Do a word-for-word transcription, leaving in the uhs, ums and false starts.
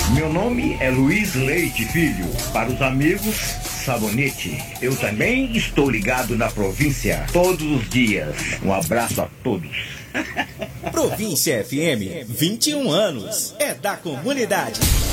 Meu nome é Luiz Leite Filho. Para os amigos, Sabonete. Eu também estou ligado na província todos os dias. Um abraço a todos. Província F M, vinte e um anos. É da comunidade.